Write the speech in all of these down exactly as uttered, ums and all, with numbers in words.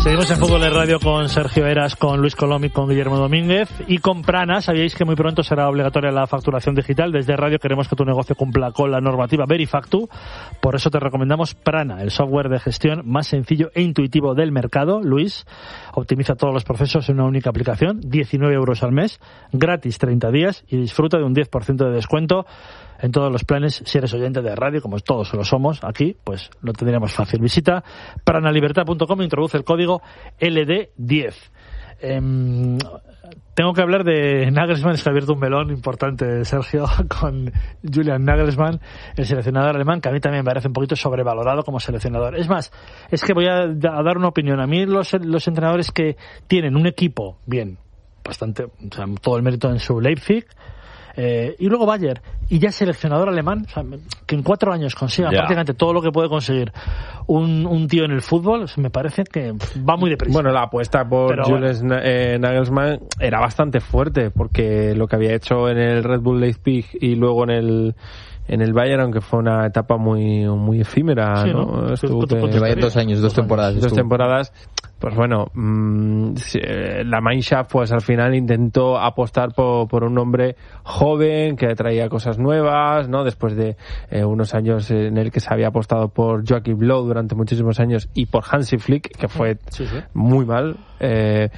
Seguimos en Fútbol de Radio con Sergio Eras, con Luis Colom y con Guillermo Domínguez y con Prana. Sabíais que muy pronto será obligatoria la facturación digital. Desde Radio queremos que tu negocio cumpla con la normativa Verifactu. Por eso te recomendamos Prana, el software de gestión más sencillo e intuitivo del mercado. Luis optimiza todos los procesos en una única aplicación, diecinueve euros al mes, gratis treinta días y disfruta de un diez por ciento de descuento en todos los planes. Si eres oyente de radio, como todos lo somos aquí, pues lo tendríamos fácil. Visita pranalibertad punto com e introduce el código L D diez. Eh, tengo que hablar de Nagelsmann. Es que ha abierto un melón importante, Sergio, con Julian Nagelsmann, el seleccionador alemán, que a mí también me parece un poquito sobrevalorado como seleccionador. Es más, es que voy a, a dar una opinión. A mí los, los entrenadores que tienen un equipo bien, bastante, o sea, todo el mérito en su Leipzig, Eh, y luego Bayern, y ya seleccionador alemán, o sea, que en cuatro años consiga ya prácticamente todo lo que puede conseguir un, un tío en el fútbol, me parece que va muy deprisa. Bueno, la apuesta por Pero Julius bueno. eh, Nagelsmann era bastante fuerte, porque lo que había hecho en el Red Bull Leipzig y luego en el en el Bayern, aunque fue una etapa muy muy efímera, sí, ¿no? ¿no? Estuvo Sí, que... El Bayern dos años, dos, dos temporadas. Dos estuvo. temporadas. Pues bueno, mmm, la Mannschaft pues al final intentó apostar por, por un hombre joven que traía cosas nuevas, ¿no? Después de eh, unos años en el que se había apostado por Joachim Löw durante muchísimos años y por Hansi Flick, que fue sí, sí. muy mal. Eh,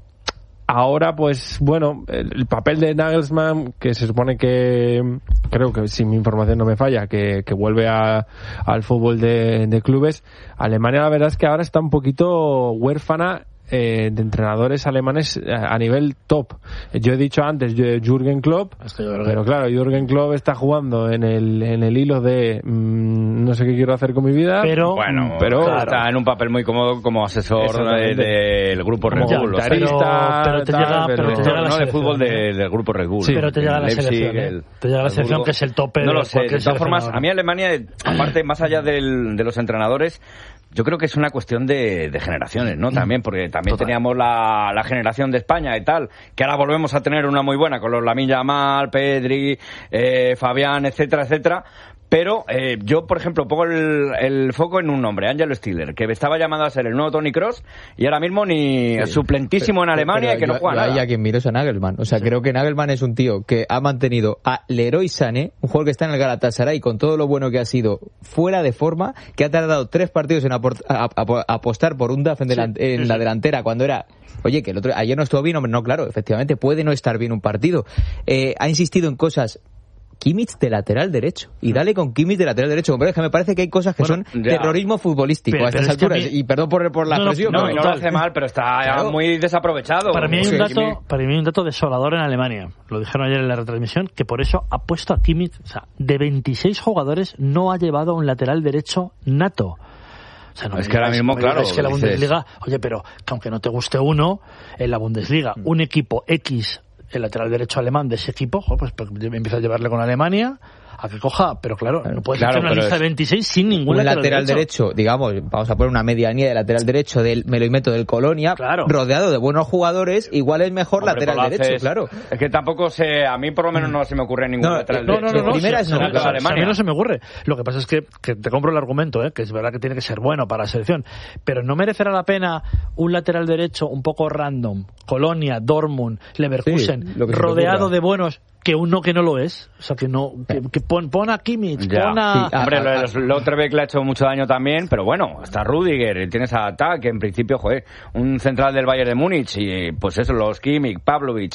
Ahora, pues, bueno, el, el papel de Nagelsmann, que se supone que, creo que si mi información no me falla, que, que vuelve a, al fútbol de, de clubes, Alemania la verdad es que ahora está un poquito huérfana eh, de entrenadores alemanes a, a nivel top. Yo he dicho antes Jürgen Klopp, Es que yo creo que- pero claro, Jürgen Klopp está jugando en el, en el hilo de mmm, no sé qué quiero hacer con mi vida. Pero, Bueno, pero pero está en un papel muy cómodo como asesor de- Exactamente. del grupo Red Como Bull. o sea, comentarista, pero te tal, llega- pero te llega la no, de selección, fútbol de- ¿eh? del grupo Red Bull. Sí, pero te llega la Leipzig, selección, ¿eh? el- Te llega la el selección, Hamburgo. que es el tope No de lo sé, de cualquier todas formas, seleccionador. a mí Alemania, aparte, más allá del, de los entrenadores, yo creo que es una cuestión de, de generaciones, ¿no? También, porque también Total. teníamos la, la generación de España y tal, que ahora volvemos a tener una muy buena con los Lamine Yamal, Pedri, eh, Fabián, etcétera, etcétera. Pero eh, yo, por ejemplo, pongo el, el foco en un nombre, Angelo Stiller, que estaba llamado a ser el nuevo Toni Kroos y ahora mismo ni Sí. suplentísimo en Pero- Alemania pero y que no yo- juega yo ahí nada. a quien miro es a Nagelsmann. O sea, creo que Nagelsmann es un tío que ha mantenido a Leroy Sané, un jugador que está en el Galatasaray con todo lo bueno que ha sido, fuera de forma, que ha tardado tres partidos en aport- a- a- a- apostar por un D A F en, delan- Sí, en sí, la sí. delantera cuando era... Oye, que el otro ayer no estuvo bien, hombre, no, claro, efectivamente puede no estar bien un partido. Eh, ha insistido en cosas... Kimmich de lateral derecho. Y dale con Kimmich de lateral derecho. Hombre, es que me parece que hay cosas que Bueno, son ya. terrorismo futbolístico Pero- a estas pero es que a alturas. mí- Y perdón por, por la No, no, expresión. No, pero- y no lo hace mal, pero está Claro. muy desaprovechado. Para mí hay un Sí, dato, Kimmich. para mí hay un dato desolador en Alemania. Lo dijeron ayer en la retransmisión, que por eso ha puesto a Kimmich, o sea, de veintiséis jugadores no ha llevado a un lateral derecho nato. O sea, no Es me que ahora digáis- mismo, no me claro, digáis que la dices- Bundesliga, oye, pero que aunque no te guste uno, en la Bundesliga, un equipo X, el lateral derecho alemán de ese equipo, jo, pues, pues empieza a llevarle con Alemania, a que coja, pero claro, no puedes Claro, hacer una pero lista es- de veintiséis sin ningún un lateral, lateral derecho. derecho, digamos, vamos a poner una medianía de lateral derecho del, me lo invento, del Colonia, Claro. rodeado de buenos jugadores, igual es mejor Hombre, lateral pues lo derecho, haces- claro. Es que tampoco sé, a mí por lo menos no se me ocurre ningún No, lateral no, No, no, derecho. no, no, de primeras sí, no, sí, claro. sí, a Alemania. mí no se me ocurre. Lo que pasa es que, que te compro el argumento, ¿eh? Que es verdad que tiene que ser bueno para la selección, pero no merecerá la pena un lateral derecho un poco random, Colonia, Dortmund, Leverkusen, Sí, lo que se te rodeado ocurra. de buenos, que uno que no lo es, o sea, que no, que, que pon, pon a Kimmich, Ya. pon a... Sí, ah, Hombre, ah, lo de ah. los Lauterbach le ha hecho mucho daño también, pero bueno, está Rudiger, tienes a Ataque, en principio, joder, un central del Bayern de Múnich, y pues eso, los Kimmich, Pavlovic,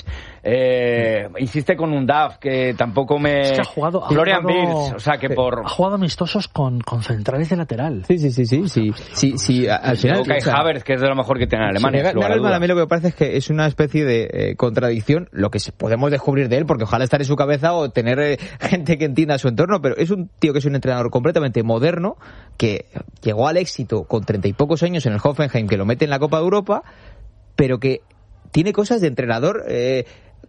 eh, insiste con un D A F que tampoco me... Es que ha jugado... ha Florian jugado- Wirtz, o sea, que por... Ha jugado amistosos con, con centrales de lateral. Sí, sí, sí, sí, sí, sí, sí, a- al final... Luego que hay o sea, Havertz, que es de lo mejor que tiene Alemania, sí, sin lugar a Nagelsmann duda. a mí lo que me parece es que es una especie de eh, contradicción, lo que se- podemos descubrir de él, porque ojalá estar en su cabeza o tener eh, gente que entienda su entorno, pero es un tío que es un entrenador completamente moderno, que llegó al éxito con treinta y pocos años en el Hoffenheim, que lo mete en la Copa de Europa, pero que tiene cosas de entrenador... Eh,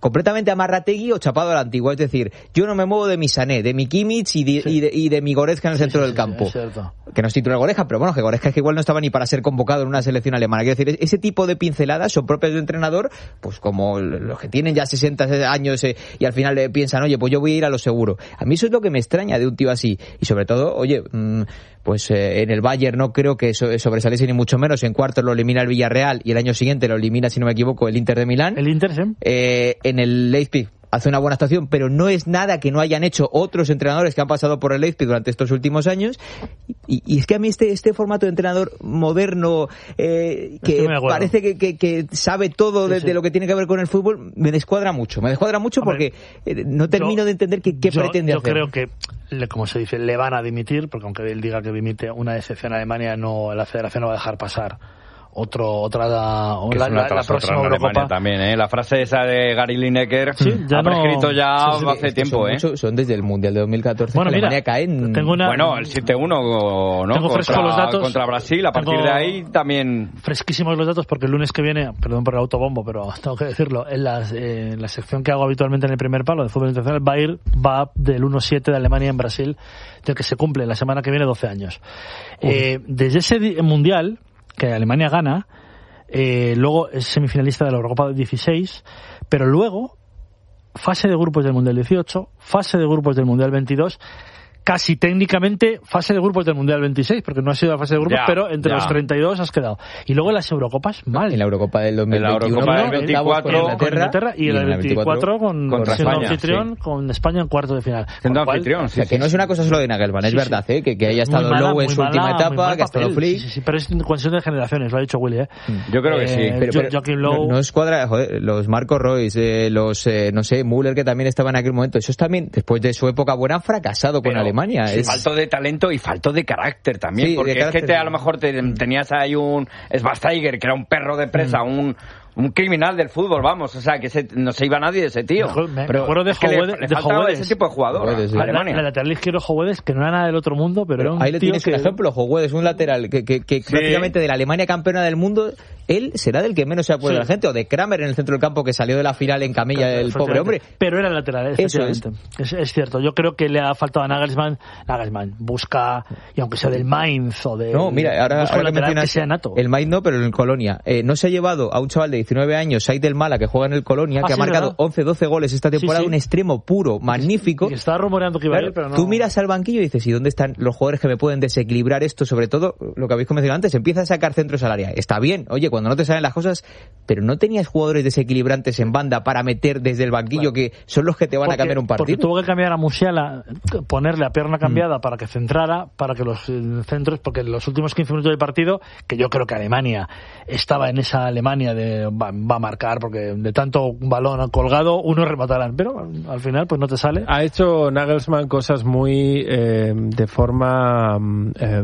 completamente amarrategui o chapado a la antigua. Es decir, yo no me muevo de mi Sané, de mi Kimmich y de, sí. y de, y de mi Goretzka en el sí, centro sí, del sí, campo. Sí, que no es titular Goretzka, pero bueno, que Goretzka es que igual no estaba ni para ser convocado en una selección alemana. Quiero decir, ese tipo de pinceladas son propias de un entrenador, pues como los que tienen ya sesenta años eh, y al final eh, piensan, oye, pues yo voy a ir a lo seguro. A mí eso es lo que me extraña de un tío así. Y sobre todo, oye, mmm, pues eh, en el Bayern no creo que so- sobresaliese ni mucho menos. En cuartos lo elimina el Villarreal y el año siguiente lo elimina, si no me equivoco, el Inter de Milán. El Inter, sí. Eh, en el Leipzig hace una buena actuación, pero no es nada que no hayan hecho otros entrenadores que han pasado por el Leipzig durante estos últimos años. Y, y es que a mí este este formato de entrenador moderno, eh, que parece que, que, que sabe todo de, sí, sí. de lo que tiene que ver con el fútbol, me descuadra mucho. Me descuadra mucho Hombre, porque eh, no termino yo, de entender qué, qué yo, pretende yo hacer. Yo creo que, como se dice, le van a dimitir, porque aunque él diga que dimite una excepción a Alemania, no la federación no va a dejar pasar. Otro, otra, la, la, la, la próxima Eurocopa. También, ¿eh? La frase esa de Gary Lineker sí, ya ha no, prescrito ya sí, sí, hace tiempo, son ¿eh? Mucho, son desde el Mundial de dos mil catorce. Bueno, que mira, Alemania cae en... tengo una, bueno, el siete uno, ¿no? Tengo contra, los datos, contra Brasil, a partir tengo de ahí también... Fresquísimos los datos, porque el lunes que viene, perdón por el autobombo, pero tengo que decirlo, en la, eh, en la sección que hago habitualmente en el primer palo de fútbol internacional, Bayer va del uno siete de Alemania en Brasil, del que se cumple la semana que viene doce años. Eh, desde ese Mundial, que Alemania gana, Eh, luego es semifinalista de la Eurocopa dieciséis, pero luego fase de grupos del Mundial dieciocho, fase de grupos del Mundial veintidós, casi técnicamente fase de grupos del Mundial veintiséis, porque no ha sido la fase de grupos, ya, pero entre ya. los treinta y dos has quedado. Y luego en las Eurocopas, mal. En la Eurocopa del dos mil veintiuno, en la Eurocopa del veinticuatro con Inglaterra, con Inglaterra y en el veinticuatro con, con siendo España, anfitrión sí. con España en cuarto de final. Siendo anfitrión, sí, o sea, que no es una cosa solo de Nagelsmann, es sí, verdad, sí. ¿eh? que, que haya estado mala, Lowe en su mala, última etapa, que ha estado Flick. Sí, sí, sí, pero es cuestión de generaciones, lo ha dicho Willy, ¿eh? Yo creo que eh, sí. Pero, pero Joachim Low. No, no es cuadra, joder, los Marco Royce, eh, los, eh, no sé, Müller, que también estaba en aquel momento, esos también, después de su época buena, han fracasado con pero, Alemania. Sí, es... falto de talento y falto de carácter también, sí, porque carácter, es que te, a lo mejor te, tenías ahí un Schwarzenegger, que era un perro de presa, mm. un un criminal del fútbol, vamos, o sea, que se, no se iba nadie de ese tío. Me, pero me acuerdo de es que le, Howedes, le faltaba ese tipo de jugador Howedes, sí. a Alemania. La lateral izquierdo Howedes, que no era nada del otro mundo, pero, pero era un ahí le tío tienes que... un ejemplo, Howedes, un lateral que, que, que sí. prácticamente de la Alemania campeona del mundo, él será del que menos se acuerda sí. la gente, o de Kramer en el centro del campo, que salió de la final en camilla, el pobre hombre. Pero era lateral, efectivamente. Eso es. Es, es cierto, yo creo que le ha faltado a Nagelsmann. Nagelsmann busca, y aunque sea del Mainz o de... No, mira, ahora, ahora que mencionas, que sea nato. El Mainz no, pero en Colonia. Eh, no se ha llevado a un chaval de diecinueve años, Said del Mala, que juega en el Colonia, ah, que sí, ha marcado ¿verdad? once doce goles esta temporada, sí, sí. un extremo puro, magnífico. Y que estaba rumoreando que iba claro, a ir, pero no... Tú miras al banquillo y dices, ¿y dónde están los jugadores que me pueden desequilibrar esto? Sobre todo, lo que habéis mencionado antes, empieza a sacar centros al área. Está bien, oye, cuando no te salen las cosas, pero no tenías jugadores desequilibrantes en banda para meter desde el banquillo, claro. que son los que te van porque, a cambiar un partido. Porque tuvo que cambiar a Musiala, ponerle a pierna cambiada mm. para que centrara, para que los centros, porque en los últimos quince minutos del partido, que yo creo que Alemania estaba en esa Alemania de va, va a marcar, porque de tanto balón colgado, unos rematarán, pero al final pues no te sale. Ha hecho Nagelsmann cosas muy eh, de forma... Eh,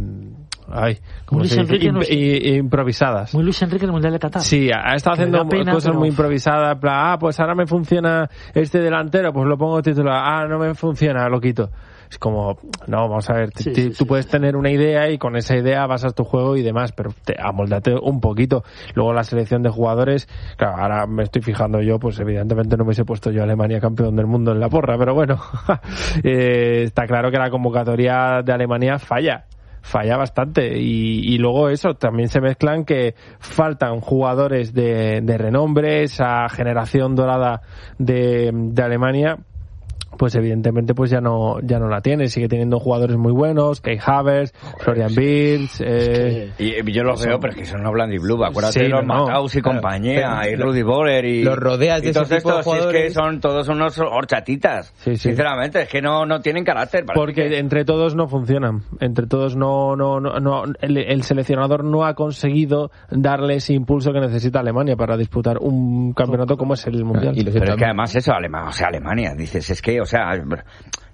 Ay, ¿cómo muy se Luis dice? Enrique, Im- i- improvisadas. Muy Luis Enrique en el Mundial de Qatar. Sí, ha estado haciendo pena, cosas pero... muy improvisadas. Ah, pues ahora me funciona este delantero, pues lo pongo titular. Ah, no me funciona, lo quito. Es como, no, vamos a ver, sí, t- sí, tú sí. puedes tener una idea y con esa idea basas tu juego y demás, pero te, amoldate un poquito. Luego la selección de jugadores, claro, ahora me estoy fijando yo, pues evidentemente no me hubiese puesto yo a Alemania campeón del mundo en la porra, pero bueno, eh, está claro que la convocatoria de Alemania falla. falla bastante y, y luego eso, también se mezclan que faltan jugadores de, de renombre, esa generación dorada de, de Alemania, pues evidentemente pues ya no ya no la tiene, sigue teniendo jugadores muy buenos, Kai Havertz, Florian Wirtz, eh, es que, y yo los veo, pero es que son Bland y Blue, acuérdate de sí, los no, Mataus y claro, compañía, pero, y Rudy Boller y los rodeas de y todos ese tipo de estos, jugadores. es que son todos unos horchatitas, sí, sí. sinceramente, es que no no tienen carácter, porque que... entre todos no funcionan, entre todos no no no, no el, el seleccionador no ha conseguido darle ese impulso que necesita Alemania para disputar un campeonato como es el mundial. Y los pero es que además eso, Alemania, o sea, Alemania, dices, es que, o sea,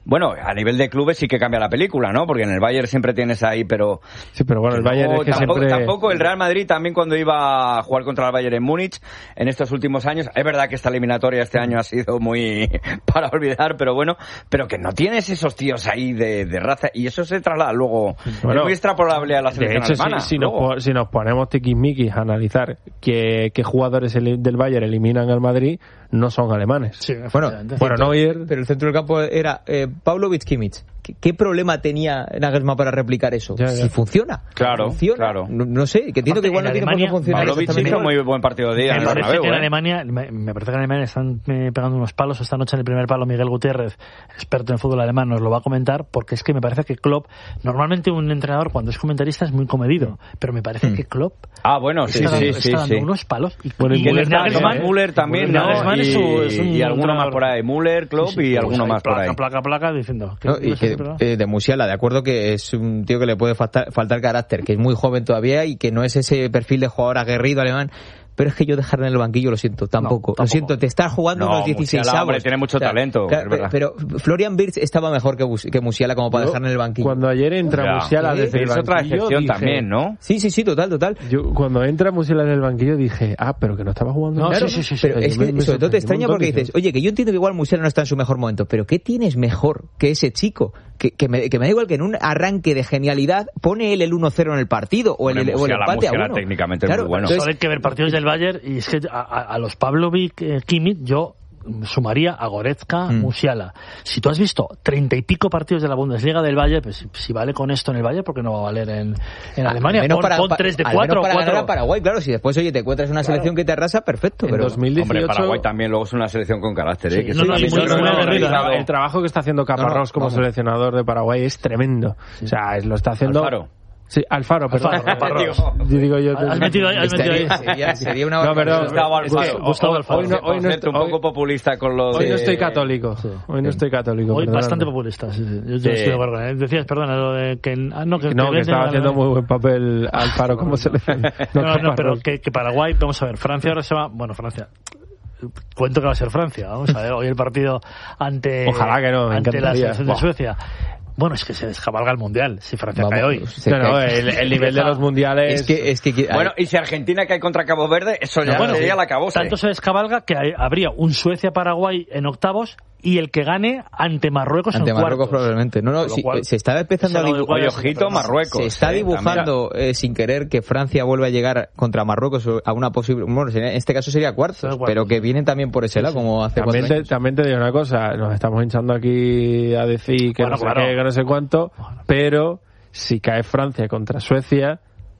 Bueno, a nivel de clubes sí que cambia la película, ¿no? Porque en el Bayern siempre tienes ahí, pero... Sí, pero bueno, el Bayern no, es que tampoco, siempre... Tampoco el Real Madrid, también cuando iba a jugar contra el Bayern en Múnich, en estos últimos años, es verdad que esta eliminatoria este año ha sido muy para olvidar, pero bueno, pero que no tienes esos tíos ahí de, de raza, y eso se traslada luego, bueno, es muy extrapolable a la selección de hecho, alemana. Si, si, nos, si nos ponemos tiquismiquis a analizar qué, qué jugadores del Bayern eliminan al Madrid, no son alemanes. Sí, bueno, bueno, Neuer... Pero el centro del campo era eh, Pavlovic, Kimmich. ¿Qué, ¿Qué problema tenía Nagelsmann para replicar eso? Ya, ya. Si funciona. Claro, funciona. claro. No, no sé, que entiendo que igual no tiene por qué funcionar. Pavlovic hizo muy buen partido de día en me el parece Bernabéu, que en ¿eh? Alemania me, me parece que en Alemania están eh, pegando unos palos esta noche en el primer palo. Miguel Gutiérrez, experto en fútbol alemán, nos lo va a comentar, porque es que me parece que Klopp, normalmente un entrenador cuando es comentarista es muy comedido, pero me parece mm. que Klopp ah bueno sí está, sí dando, sí, está dando sí. unos palos y, bueno, y, y Müller, Nagelsmann, también, Müller también ¿no? Nagelsmann y, es, un, es un y alguno más entrenador. por ahí Müller, Klopp sí, sí, y pues alguno ahí, más placa, por ahí placa placa placa diciendo no, y que, eh, de Musiala, de acuerdo que es un tío que le puede faltar, faltar carácter, que es muy joven todavía y que no es ese perfil de jugador aguerrido alemán, pero es que yo dejarle en el banquillo lo siento, tampoco, no, tampoco. Lo siento, te estás jugando no, unos dieciséis Musiala, hombre, avos. tiene mucho o sea, talento, claro, es pero Florian Wirtz estaba mejor que, que Musiala como para dejarle en el banquillo. Cuando ayer entra ya, Musiala ¿sí? desde el es banquillo, otra excepción dije, también, ¿no? Sí, sí, sí, total, total. Yo cuando entra Musiala en el banquillo dije, ah, pero que no estaba jugando. No, claro, sí, sí, sí, pero es que sobre todo te extraña porque dices, oye, que yo entiendo que igual Musiala no está en su mejor momento, pero ¿qué tienes mejor que ese chico? Que, que, me, que me da igual que en un arranque de genialidad pone él el uno cero en el partido o el, bueno, el, o el empate a uno. Técnicamente claro, es muy bueno. Entonces, solo hay que ver partidos del Bayern y es que a, a, a los Pavlovic, eh, Kimmich, yo sumaría a Goretzka, mm. Musiala. Si tú has visto treinta y pico partidos de la Bundesliga del Bayern, pues si, si vale con esto en el Bayern, ¿por qué no va a valer en, en Alemania? Pon, para, pon tres de cuatro. Para cuatro. ganar a Paraguay, claro, si después, oye, te encuentras una selección claro. que te arrasa, perfecto. En pero dos mil dieciocho... Hombre, Paraguay también luego es una selección con carácter, ¿eh? Sí, que no, no, sí, muy, muy, muy el, el trabajo que está haciendo Caparrós no, como vamos. seleccionador de Paraguay es tremendo. Sí. O sea, lo está haciendo... Alfaro. Sí, Alfaro, perdón. Alfaro, yo digo yo. Has metido ahí, has metido ahí. Sería, sería una no, perdón. Gustavo Alfaro. Gustavo Alfaro. Hoy no, hoy no estoy un poco hoy, populista con los. Hoy de... no estoy católico. Sí. Hoy no estoy católico. Hoy bastante populista. Sí, sí. Yo, sí. yo estoy de acuerdo. ¿eh? Decías, perdona, lo de que ah, no que, no, que, que estaba haciendo muy buen papel Alfaro como seleccionador. No, no, no, pero que, que Paraguay, vamos a ver, Francia ahora se va, bueno, Francia. Cuento que va a ser Francia, vamos a ver, hoy el partido ante Ojalá que no, me ante la selección de wow. Suecia. Bueno, es que se descabalga el mundial si Francia Vamos, cae hoy. No, no, el, el nivel de los mundiales. Es que, es que, bueno, y si Argentina cae contra Cabo Verde, eso ya no, bueno, sería la cabose. Tanto se descabalga que hay, habría un Suecia-Paraguay en octavos y el que gane ante Marruecos ante en Marruecos cuartos. probablemente. No, no, sí, se está empezando a dibujar. Oye, ojito, Marruecos. Se está eh, dibujando eh, sin querer que Francia vuelva a llegar contra Marruecos a una posible. Bueno, en este caso sería cuartos, cuartos pero que vienen también por ese lado, como hace también cuatro te, años. También te digo una cosa, nos estamos hinchando aquí a decir que bueno, no sé claro. qué, que no sé cuánto, pero si cae Francia contra Suecia,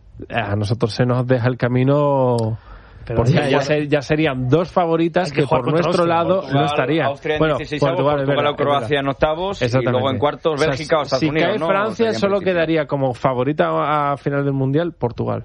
a nosotros se nos deja el camino. Pero porque ya, ser, ya serían dos favoritas que, que por nuestro Austria, lado Portugal, no estarían. Austria en bueno, dieciséis Portugal, Portugal o Croacia en octavos y luego en cuartos Bélgica o, sea, o Estados si Unidos. Si cae ¿no? Francia, solo quedaría como favorita a final del Mundial Portugal.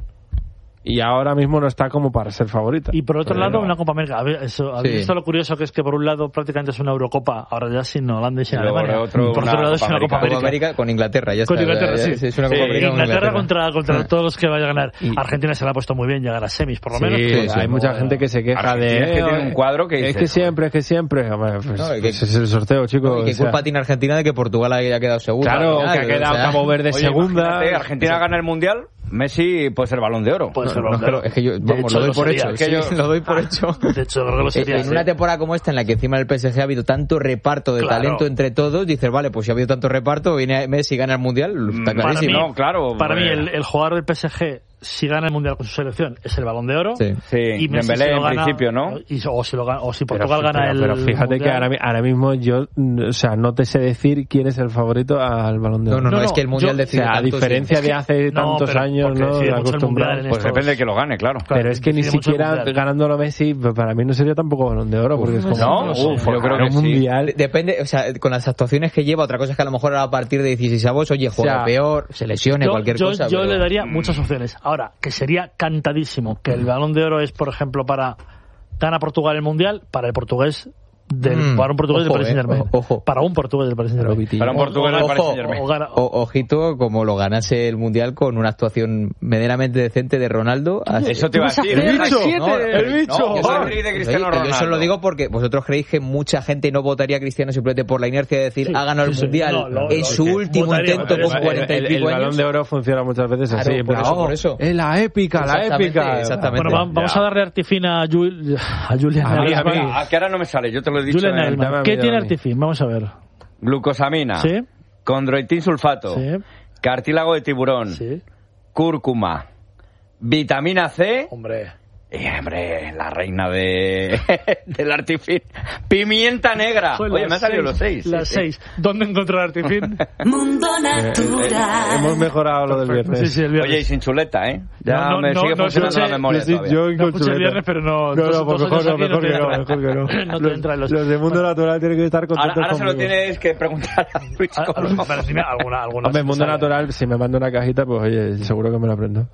Y ahora mismo no está como para ser favorita. Y por otro pero lado, no. una Copa América. ¿Habéis sí. visto lo curioso que es que por un lado prácticamente es una Eurocopa, ahora ya sin Holanda y sin y Alemania? Otro, por otro lado es una Copa América. Copa América con Inglaterra, ya con está. Inglaterra, sí. Es una Copa sí. América Inglaterra, Inglaterra contra, contra ah. todos los que vaya a ganar. Y, Argentina se la ha puesto muy bien llegar a semis, por lo sí, menos. Sí, pues, sí, hay mucha gente que se queja Argentina de... Es que tiene un cuadro que Es dice, que siempre, es que siempre... Hombre, pues, no, pues que, es el sorteo, chicos. No, y que o sea, culpa tiene Argentina de que Portugal haya quedado segundo. Claro, final, que ha quedado o sea, Cabo Verde oye, segunda. Argentina gana el Mundial, Messi puede ser Balón de Oro. Puede ser no, Balón de Oro. Es que yo, vamos, hecho, lo doy lo por sería, hecho. es que sí, yo- lo doy por hecho. De hecho, creo que lo sería. en sí. una temporada como esta en la que encima del P S G ha habido tanto reparto de Claro. talento entre todos, dices, vale, pues si ha habido tanto reparto, viene Messi y gana el Mundial, está Para clarísimo. mí, no, claro. Para mí, eh, el, el jugador del P S G, si gana el Mundial con su selección, es el Balón de Oro. Sí. Sí, Y Messi Dembélé si lo en gana, principio, ¿no? Y, o, si lo gana, o si Pero, Portugal gana pero, el pero fíjate Mundial. que ahora, mi- ahora mismo yo, mm, o sea, no te sé decir quién es el favorito al Balón de No, Oro. no, no, No, es que el no, Mundial yo- decide O sea, a tanto, sí. diferencia de hace No, tantos pero años, porque ¿no? decide De mucho el acostumbrado. Mundial en Pues estos- depende de que lo gane, claro. Claro, Pero es que ni decide mucho el siquiera Mundial. ganándolo Messi, pues, para mí no sería tampoco Balón de Oro, porque es como... No, no sé. uf, Por yo creo ganar que un sí. mundial. Depende, o sea, con las actuaciones que lleva, otra cosa es que a lo mejor a partir de dieciséis avos, oye, juega O sea, peor, se lesione, Yo, cualquier yo, cosa. yo pero- le daría muchas opciones. Ahora, que sería cantadísimo que el Balón de Oro es, por ejemplo, para gana Portugal el Mundial, para el portugués del, Mm, para un portugués ojo, del Paris Saint-Germain. eh, ojo. Para un portugués del Paris Saint-Germain. Para un portugués del Paris Saint-Germain. O gana- O- ojito, como lo ganase el Mundial con una actuación medianamente decente de Ronaldo. así- Eso te iba a decir. El bicho, No, el bicho. yo Yo soy soy- rey de Oye, Cristiano que yo Ronaldo. eso lo digo porque vosotros creéis que mucha gente no votaría a Cristiano simplemente por la inercia de decir Sí, ha ganado sí, el sí. Mundial No, lo- en lo- su que último votaría, intento votaría. con cuarenta y el, el, pico el años. balón de oro funciona muchas veces Claro, así. en por plan, eso, oh, por eso. Es la épica, la Exactamente, épica. exactamente. Bueno, va- vamos Ya. a darle artifín a, Jul, a Julian A mí, a Nagelsmann. mí. Ah, que ahora no me sale, yo te lo he dicho. Julian en- Nagelsmann. dame a mí, ¿Qué dame tiene a mí. artifin? Vamos a ver. Glucosamina. Sí. Condroitin sulfato. Sí. Cartílago de tiburón. Sí. Cúrcuma. Vitamina C. Hombre. Y, hombre, la reina de del artifin. Pimienta negra. Fue Oye, las me han salido seis, los seis. Las Sí, sí. seis. ¿Dónde encontrar artifin? Mundo natural. Hemos mejorado lo del viernes. Sí, sí, el viernes. Oye, y sin chuleta, ¿eh? Ya No, no, me no, sigue no funcionando escuché- la memoria Yo sí- todavía. yo No con escuché el chuleta. viernes, pero no... No, dos- no, pues dos mejor años no, aquí mejor te que no, entra. mejor que no. No te Los, entran los... los de Mundo Natural tienen que estar Ahora, contentos ahora se lo conmigo. tienes que preguntar a Luis Ah, Colombo. pero dime alguna, alguna. Hombre, Mundo ¿sabes? Natural, si me manda una cajita, pues oye, seguro que me lo aprendo.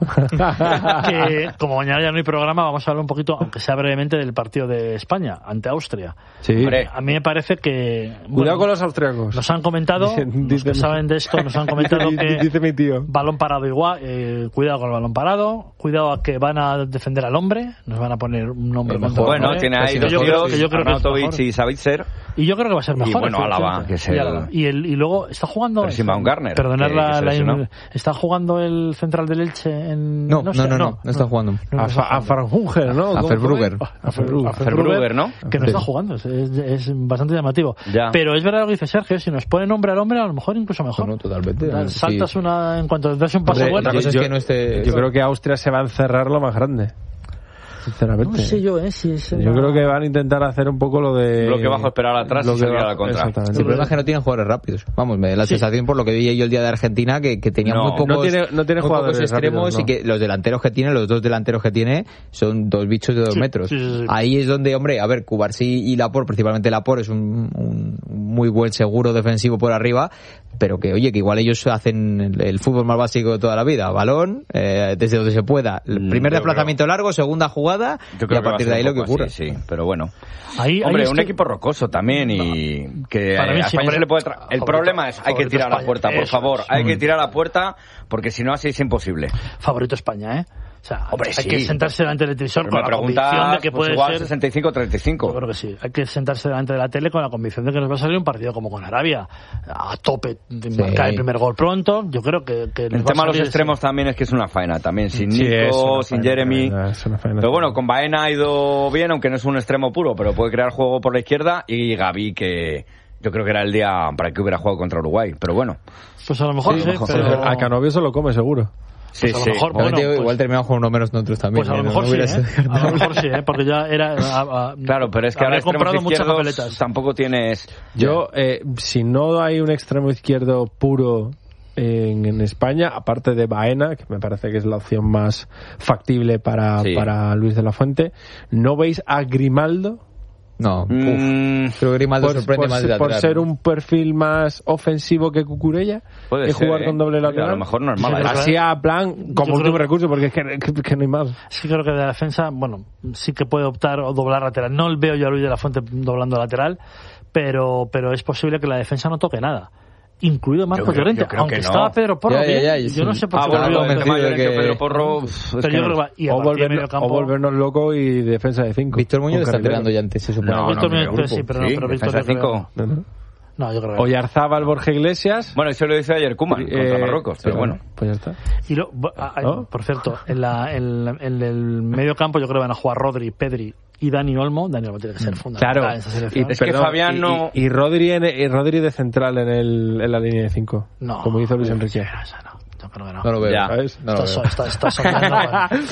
Que como mañana ya no hay programa, vamos a hablar un poquito, aunque sea brevemente, del partido de España ante Austria. Sí. Hombre. A mí me parece que... Cuidado bueno, con los austriacos. nos han comentado, Dicen- los que dicen- saben de esto, nos han comentado dice, que dice mi tío. balón parado igual, eh, cuidado con el balón parado, cuidado a que van a defender al hombre, nos van a poner un hombre El contra mejor. un Bueno, hombre. tiene ahí Que dos yo creo- tíos, que yo creo que es Arnautovic mejor. y Savitzer. Y yo creo que va a ser mejor. bueno, Álava, efectivamente. que es Y el- Álava. Y, el, y luego está jugando... Pero sin Baumgartner, Perdonar que- la, que se la- lesionó. está jugando el central del Elche en... No, no, sé, no, no, no está jugando. No, no A, está Fa- a jugando. Farhunger, ¿no? A ¿Cómo Verbrugger. fue? A Verbrugger. A Verbrugger, ¿no? Que no Sí. está jugando, es, es, es bastante llamativo. Ya. Pero es verdad lo que dice Sergio, si nos pone nombre al hombre, a lo mejor incluso mejor. No, no, totalmente. Da- Sí. Saltas una, en cuanto das un paso Hombre, bueno. Otra cosa es yo- que no esté... Yo creo que Austria se va a encerrar lo más grande. Sinceramente. No sé yo, eh, si es... Yo creo que van a intentar hacer un poco lo de... Bloque bajo, esperar atrás lo y que salir a bajo, la contra. Exactamente. El problema es que no tienen jugadores rápidos. Vamos, me da la Sí. sensación por lo que vi yo el día de Argentina que, que tenía No, muy pocos, no tiene- no tiene muy pocos jugadores extremos rápidos, no. y que los delanteros que tiene, los dos delanteros que tiene, son dos bichos de dos Sí, metros. sí, sí, sí. Ahí es donde, hombre, a ver, Cubarsí y Laporte, principalmente Laporte, es un, un muy buen seguro defensivo por arriba, pero que, oye, que igual ellos hacen el, el fútbol más básico de toda la vida. Balón, eh, desde donde se pueda. El Mm, primer yo desplazamiento largo, segunda jugada, Yo y creo a que va partir ser de ahí un lo que poco ocurra. así, sí, pero bueno. Ahí, ahí Hombre, es un que- equipo rocoso también y que Para mí a sí, España hombre. se le puede... tra- El Favorito- problema es, hay que favorito tirar a la España. puerta, por Eso favor. es. Hay que Mm. tirar a la puerta porque si no así es imposible. Favorito España, ¿eh? O sea, Hombre, hay sí. que sentarse delante del televisor Pero con me la convicción preguntas, de que pues puede igual ser... sesenta y cinco treinta y cinco. Yo creo que sí. Hay que sentarse delante de la tele con la convicción de que nos va a salir un partido como con Arabia. A tope, de Sí. marcar el primer gol pronto. Yo creo que... que nos El va a tema de los salir extremos ese- también es que es una faena también, sin Sí, es Nico, una sin faena, Jeremy. la verdad, es una faena. Pero bueno, con Baena ha ido bien, aunque no es un extremo puro, pero puede crear juego por la izquierda. Y Gavi, que yo creo que era el día para que hubiera jugado contra Uruguay. Pero bueno, Pues a lo mejor sí, mejor. pero... A Canovio se lo come, seguro. sí, Pues a lo sí. mejor, Igual, bueno, te- pues- igual terminamos con uno menos nosotros también. Pues a lo ¿eh? No- mejor no sí, hubiera ¿eh? sido A descartado. lo mejor sí, ¿eh? Porque ya era... a- a- Claro, pero es que ahora habría comprado extremos muchas izquierdos papeletas. tampoco tienes... Yo, eh, si no hay un extremo izquierdo puro en, en España, aparte de Baena, que me parece que es la opción más factible para, Sí. para Luis de la Fuente, ¿no veis a Grimaldo? No, Mm, uf. Creo que Grimaldo Por, sorprende por más de ser- por lateral, ser ¿no? un perfil más ofensivo que Cucurella, puede y ser, jugar ¿eh? con doble Oye, lateral. A lo mejor no es mala. Sí, ¿eh? pero- Así a plan, como Yo último creo- recurso, porque es que, que- que no hay más. Sí creo que de la defensa, bueno, sí que puede optar o doblar lateral. No veo yo a Luis de la Fuente doblando lateral, pero, pero es posible que la defensa no toque nada. Incluido Marcos Yo creo- Llorente, yo creo aunque que no. estaba Pedro Porro Ya, ya, bien, ya, yo sí. no sé por Ah, qué bueno, volvió el convencido tema de Llorente, que- Pedro Porro... uf, es Pero que yo no- creo que va- y a O, partir de volvernos, medio campo- o volvernos locos y defensa de cinco. Víctor Muñoz Con está Carrilero. entrenando ya antes, se supone. No, Víctor no, Muñoz, grupo. sí, pero no, Sí, pero Víctor defensa yo creo- cinco. No, no. No, yo creo que... Oyarzábal, Borja Iglesias. Bueno, eso lo dice ayer Koeman contra eh, Marruecos, pero sí, bueno. Pues ya está. Y lo- bo- ah, ah, ¿No? Por cierto, en, la, en, la- en el medio campo yo creo que van a jugar Rodri, Pedri y Dani Olmo. Dani Olmo tiene que ser fundamental Claro. en esa selección. Es que Fabián y- no- Y, y Rodri, en- y Rodri de central en, el, en la línea de cinco. No. Como hizo Luis Enrique. Sí, no, no, yo creo que no. No lo veo. Ya. ¿Sabes? No lo Está, veo. está, está soñando con-